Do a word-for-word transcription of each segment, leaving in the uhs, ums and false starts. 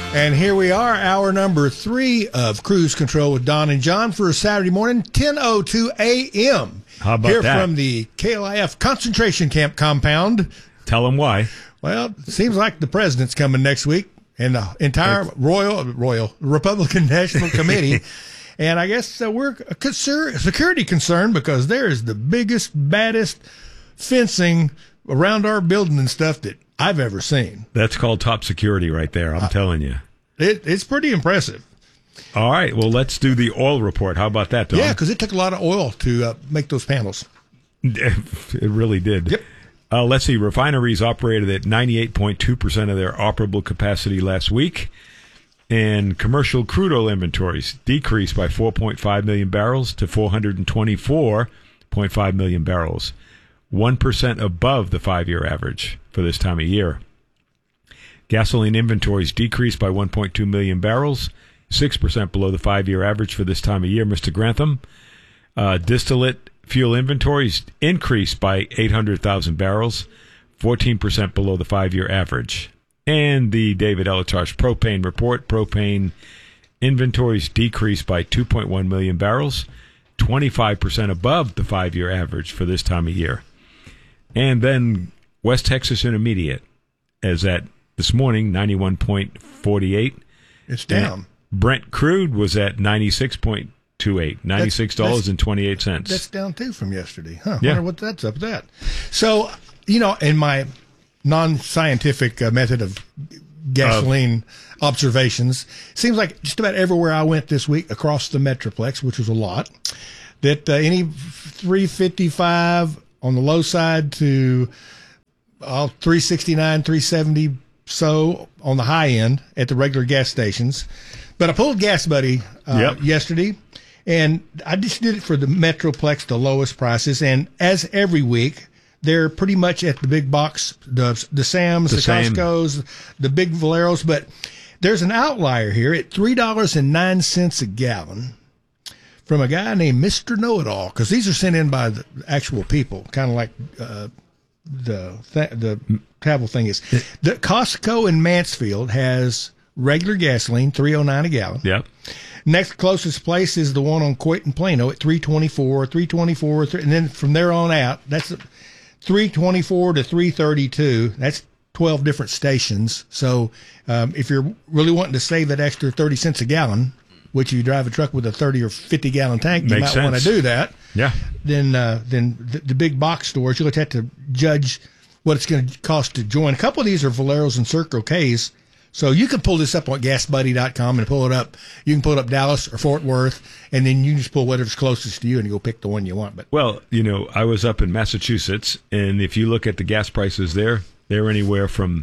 And here we are, hour number three of Cruise Control with Don and John for a Saturday morning, ten oh two a.m. How about here that? From the K L I F concentration camp compound. Tell them why. Well, it seems like the president's coming next week and the entire Thanks. Royal Royal Republican National Committee. And I guess uh, we're a concern, security concern because there is the biggest, baddest fencing around our building and stuff that I've ever seen. That's called top security right there, I'm uh, telling you. It, it's pretty impressive. All right, well, let's do the oil report. How about that, Don? Yeah, because it took a lot of oil to uh, make those panels. It really did. Yep. Uh, let's see, refineries operated at ninety-eight point two percent of their operable capacity last week, and commercial crude oil inventories decreased by four point five million barrels to four hundred twenty-four point five million barrels, one percent above the five-year average for this time of year. Gasoline inventories decreased by one point two million barrels, six percent below the five-year average for this time of year, Mister Grantham. Uh, distillate fuel inventories increased by eight hundred thousand barrels, fourteen percent below the five-year average. And the David Elitosh propane report, propane inventories decreased by two point one million barrels, twenty-five percent above the five-year average for this time of year. And then West Texas Intermediate is at, this morning, ninety-one point four eight. It's down. And Brent crude was at ninety-six point two eight, ninety-six dollars and twenty-eight cents. That's down, too, from yesterday. Huh, yeah. I wonder what that's up with that. So, you know, in my non-scientific uh, method of gasoline uh, observations, seems like just about everywhere I went this week across the Metroplex, which was a lot, that uh, any three fifty-five on the low side to uh, three sixty-nine, three seventy so on the high end at the regular gas stations. But I pulled Gas Buddy uh, yep. yesterday, and I just did it for the Metroplex, the lowest prices. And as every week, they're pretty much at the big box, the the Sam's, the, the Costco's, the big Valeros. But there's an outlier here at three dollars and nine cents a gallon from a guy named Mister Know-It-All, because these are sent in by the actual people, kind of like uh, the th- the travel thing is. The Costco in Mansfield has regular gasoline, three oh nine a gallon. Yep. Next closest place is the one on Coit and Plano at three twenty-four, three twenty-four, and then from there on out, that's three twenty-four to three thirty-two. That's twelve different stations. So um, if you're really wanting to save that extra thirty cents a gallon, which you drive a truck with a thirty or fifty gallon tank, you Makes might want to do that. Yeah. Then, uh, then the, the big box stores, you'll have to judge what it's going to cost to join. A couple of these are Valeros and Circle K's. So you can pull this up on gas buddy dot com and pull it up. You can pull it up Dallas or Fort Worth, and then you just pull whatever's closest to you and you go pick the one you want. But well, you know, I was up in Massachusetts, and if you look at the gas prices there, they're anywhere from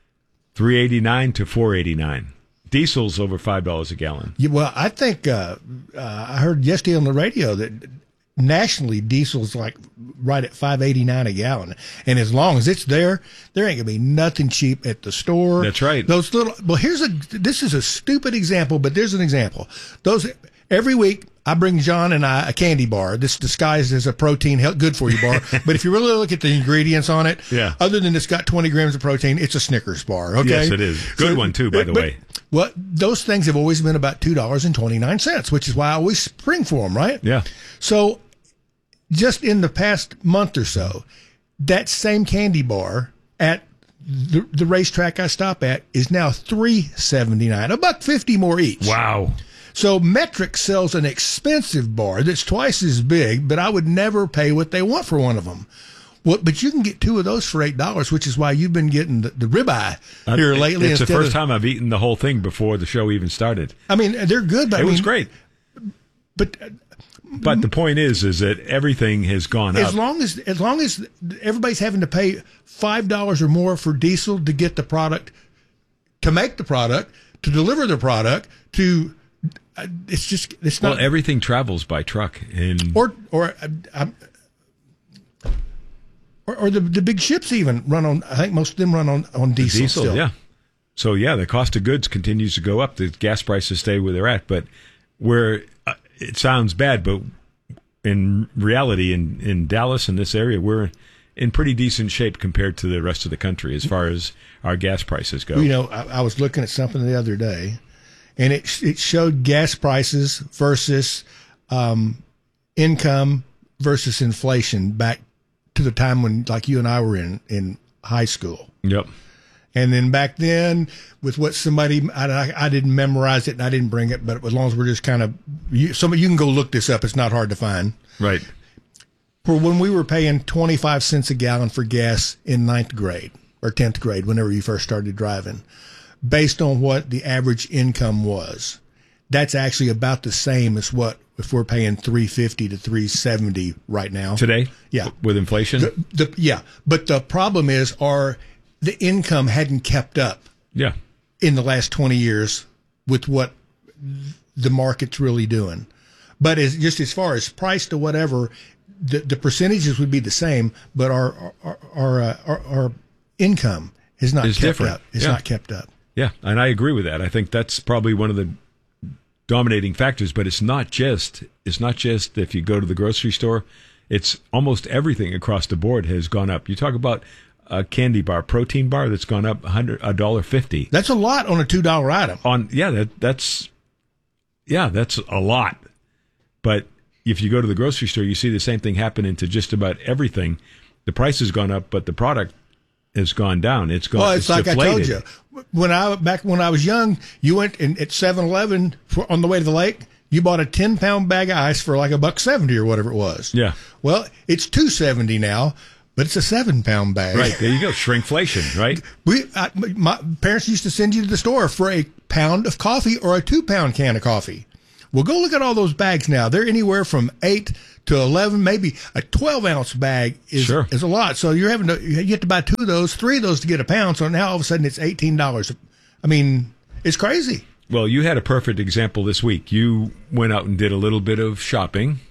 three eighty-nine to four eighty-nine. Diesel's over five dollars a gallon. Yeah, well, I think uh, uh, I heard yesterday on the radio that nationally diesel's like right at five eighty-nine a gallon, and as long as it's there, there ain't gonna be nothing cheap at the store. That's right. Those little. Well, here's a. This is a stupid example, but there's an example. Those every week I bring John and I a candy bar. This disguised as a protein, good for you bar. But if you really look at the ingredients on it, yeah. other than it's got twenty grams of protein, it's a Snickers bar. Okay, yes, it is. Good so, one too, by the but, way. Well, those things have always been about two dollars and twenty nine cents, which is why I always spring for them, right? Yeah. So, just in the past month or so, that same candy bar at the, the racetrack I stop at is now three seventy nine, a buck fifty more each. Wow. So Metric sells an expensive bar that's twice as big, but I would never pay what they want for one of them. Well, but you can get two of those for eight dollars, which is why you've been getting the, the ribeye here uh, lately. It's the first of, time I've eaten the whole thing before the show even started. I mean, they're good, but it I mean, was great. But but the point is, is that everything has gone as up. Long as as long as everybody's having to pay five dollars or more for diesel to get the product, to make the product, to deliver the product, to uh, it's just it's not. Well, everything travels by truck, and or or. Uh, I'm, Or, or the the big ships even run on. I think most of them run on on diesel. Diesel, still. yeah. So yeah, the cost of goods continues to go up. The gas prices stay where they're at, but where uh, it sounds bad, but in reality, in in Dallas in this area, we're in pretty decent shape compared to the rest of the country as far as our gas prices go. You know, I, I was looking at something the other day, and it it showed gas prices versus um, income versus inflation back to the time when, like you and I were in, in high school. Yep. And then back then, with what somebody, I, I didn't memorize it and I didn't bring it, but as long as we're just kind of, you, some, you can go look this up. It's not hard to find. Right. For when we were paying twenty-five cents a gallon for gas in ninth grade or tenth grade, whenever you first started driving, based on what the average income was, that's actually about the same as what if we're paying three fifty to three seventy right now. Today? Yeah. With inflation? The, the, yeah. But the problem is our the income hadn't kept up Yeah. in the last twenty years with what the market's really doing. But as, just as far as price to whatever, the, the percentages would be the same, but our our our, uh, our, our income is not It's kept different. up. It's Yeah. not kept up. Yeah, and I agree with that. I think that's probably one of the dominating factors, but it's not just it's not just if you go to the grocery store, it's almost everything across the board has gone up. You talk about a candy bar, protein bar that's gone up a dollar fifty. That's a lot on a two dollar item. On yeah, that that's yeah, that's a lot. But if you go to the grocery store, you see the same thing happening to just about everything. The price has gone up, but the product has gone down. It's gone. Well, it's, it's like deflated. I told you. When I back when I was young, you went in, at seven eleven on the way to the lake. You bought a ten pound bag of ice for like a buck seventy or whatever it was. Yeah. Well, it's two seventy now, but it's a seven pound bag. Right there, you go. Shrinkflation. Right. We I, my parents used to send you to the store for a pound of coffee or a two pound can of coffee. Well, go look at all those bags now. They're anywhere from eight to eleven, maybe a twelve ounce bag is Sure. is a lot. So you're having to you have to buy two of those, three of those to get a pound. So now all of a sudden it's eighteen dollars. I mean, it's crazy. Well, you had a perfect example this week. You went out and did a little bit of shopping,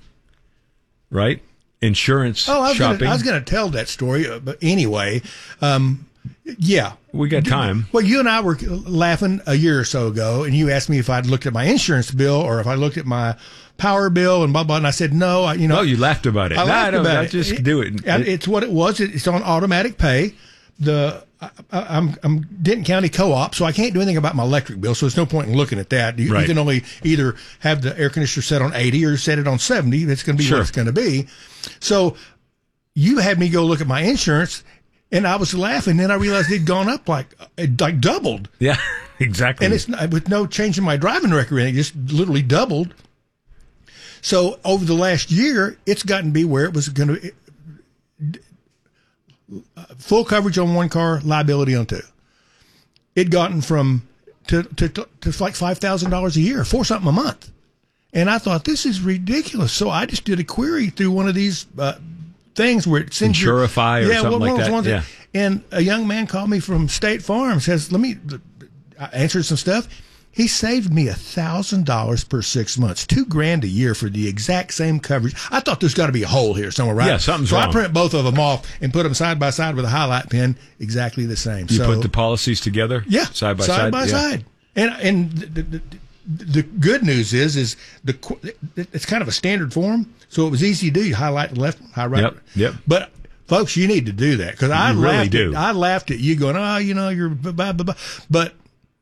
right? Insurance Oh, I was shopping. Gonna, I was going to tell that story, uh, but anyway, um, yeah. We got time. Well, you and I were laughing a year or so ago, and you asked me if I'd looked at my insurance bill or if I looked at my power bill and blah blah. And I said no. I, you know, Oh, you laughed about it. I No, laughed I don't- about I it. just It- do it. it- It's what it was. It's on automatic pay. The I, I- I'm I'm Denton County Co-op, so I can't do anything about my electric bill. So there's no point in looking at that. You, Right. you can only either have the air conditioner set on eighty or set it on seventy. It's going to be Sure. what it's going to be. So you had me go look at my insurance, and I was laughing. Then I realized it'd gone up like it like doubled, Yeah, exactly. and it's not, with no change in my driving record. It just literally doubled. So over the last year, it's gotten to be where it was going to full coverage on one car, liability on two. It gotten from to to, to, to like five thousand dollars a year, four something a month, and I thought this is ridiculous. So I just did a query through one of these uh, things where it sends your- Insurify or yeah, something one of like those that, ones yeah. and a young man called me from State Farm. Says, "Let me." I answered some stuff. He saved me a thousand dollars per six months, two grand a year for the exact same coverage. I thought there's got to be a hole here somewhere, right? Yeah, something's so wrong. I print both of them off and put them side by side with a highlight pen, exactly the same. you so, put the policies together. yeah, side by side, side. by Yeah. side. And and the, the, the good news is is the qu- it's kind of a standard form, so it was easy to do. You highlight the left, highlight. Yep, yep. But folks, you need to do that because I You really laughed. do. At, I laughed at you going, oh, you know, you're blah, blah, blah. But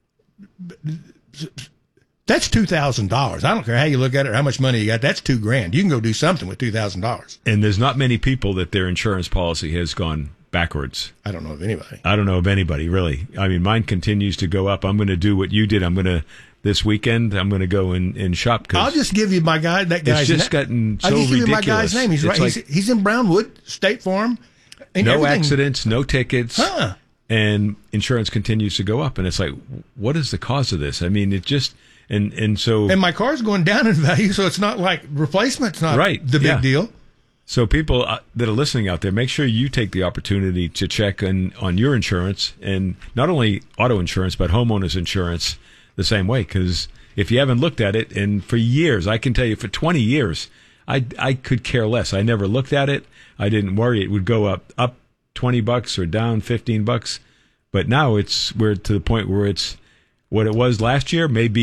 that's two thousand dollars. I don't care how you look at it or how much money you got. That's two grand. You can go do something with two thousand dollars. And there's not many people that their insurance policy has gone backwards. I don't know of anybody. I don't know of anybody, really. I mean, mine continues to go up. I'm going to do what you did. I'm going to, this weekend, I'm going to go and, and shop. Cause I'll just give you my guy. That guy's just na- gotten so I'll just give you my ridiculous. guy's name. He's It's right. he's, like- he's in Brownwood State Farm. And no everything- accidents, no tickets. Huh. And insurance continues to go up. And it's like, what is the cause of this? I mean, it just, and, and so. And my car's going down in value, so it's not like replacement's not Right, the big yeah. deal. So people uh, that are listening out there, make sure you take the opportunity to check on, on your insurance, and not only auto insurance, but homeowners insurance the same way. Because if you haven't looked at it, and for years, I can tell you for twenty years, I, I could care less. I never looked at it. I didn't worry. It would go up, up twenty bucks or down fifteen bucks. But now it's, we're to the point where it's what it was last year, maybe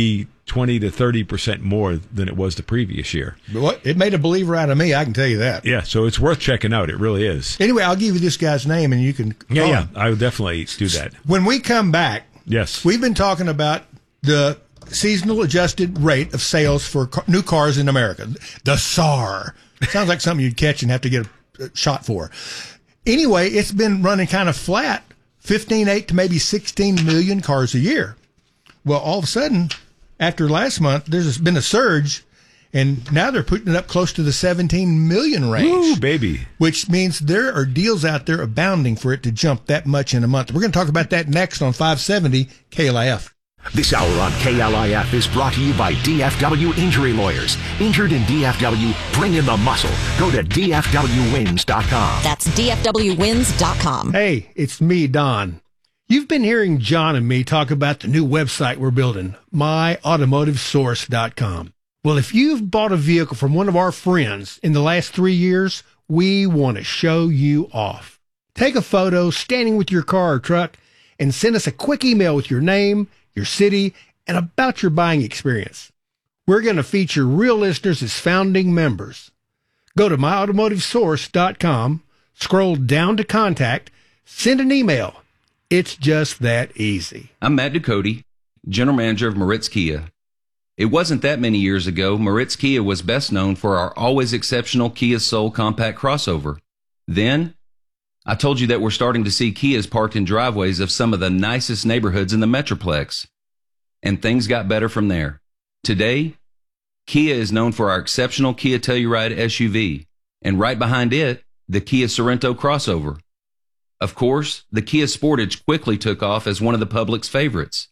twenty to thirty percent more than it was the previous year. What? It made a believer out of me, I can tell you that. Yeah, so it's worth checking out. It really is. Anyway, I'll give you this guy's name and you can Yeah, yeah, him. I would definitely do that. When we come back, yes, we've been talking about the seasonal adjusted rate of sales for car, new cars in America, the S A R. Sounds like something you'd catch and have to get a, a shot for. Anyway, it's been running kind of flat, fifteen, eight to maybe sixteen million cars a year. Well, all of a sudden, after last month, there's been a surge, and now they're putting it up close to the seventeen million range. Woo, baby. Which means there are deals out there abounding for it to jump that much in a month. We're going to talk about that next on five seventy K L I F. This hour on K L I F is brought to you by D F W Injury Lawyers. Injured in D F W? Bring in the muscle. Go to D F W wins dot com. That's D F W wins dot com. Hey, it's me, Don. You've been hearing John and me talk about the new website we're building, my automotive source dot com. Well, if you've bought a vehicle from one of our friends in the last three years, we want to show you off. Take a photo standing with your car or truck and send us a quick email with your name, your city, and about your buying experience. We're going to feature real listeners as founding members. Go to my automotive source dot com, scroll down to contact, send an email. It's just that easy. I'm Matt Ducote, General Manager of Moritz Kia. It wasn't that many years ago, Moritz Kia was best known for our always exceptional Kia Soul compact crossover. Then, I told you that we're starting to see Kias parked in driveways of some of the nicest neighborhoods in the Metroplex. And things got better from there. Today, Kia is known for our exceptional Kia Telluride S U V, and right behind it, the Kia Sorento crossover. Of course, the Kia Sportage quickly took off as one of the public's favorites.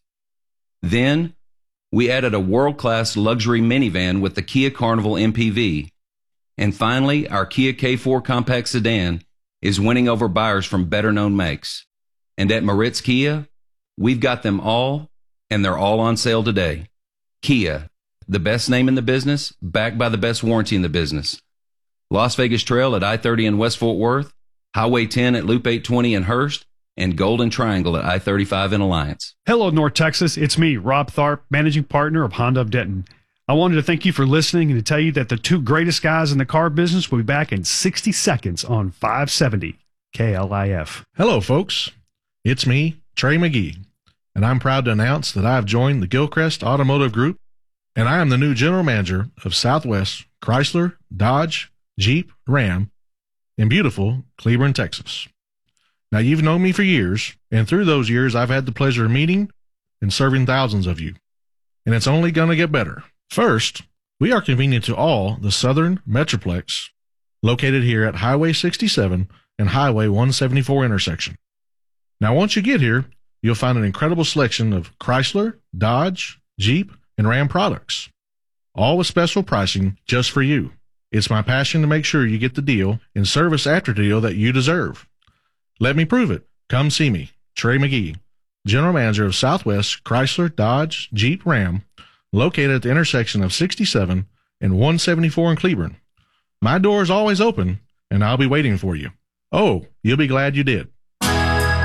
Then, we added a world-class luxury minivan with the Kia Carnival M P V. And finally, our Kia K four compact sedan is winning over buyers from better-known makes. And at Moritz Kia, we've got them all, and they're all on sale today. Kia, the best name in the business, backed by the best warranty in the business. Las Vegas Trail at I thirty in West Fort Worth, Highway ten at Loop eight twenty in Hurst, and Golden Triangle at I thirty-five in Alliance. Hello, North Texas. It's me, Rob Tharp, Managing Partner of Honda of Denton. I wanted to thank you for listening and to tell you that the two greatest guys in the car business will be back in sixty seconds on five seventy K L I F. Hello, folks. It's me, Trey McGee, and I'm proud to announce that I have joined the Gilchrist Automotive Group, and I am the new General Manager of Southwest Chrysler, Dodge, Jeep, Ram in beautiful Cleburne, Texas. Now, you've known me for years, and through those years, I've had the pleasure of meeting and serving thousands of you, and it's only going to get better. First, we are convenient to all the Southern Metroplex, located here at Highway sixty-seven and Highway one seventy-four intersection. Now, once you get here, you'll find an incredible selection of Chrysler, Dodge, Jeep, and Ram products, all with special pricing just for you. It's my passion to make sure you get the deal and service after deal that you deserve. Let me prove it. Come see me, Trey McGee, General Manager of Southwest Chrysler, Dodge, Jeep, Ram, located at the intersection of sixty-seven and one seventy-four in Cleburne. My door is always open, and I'll be waiting for you. Oh, you'll be glad you did.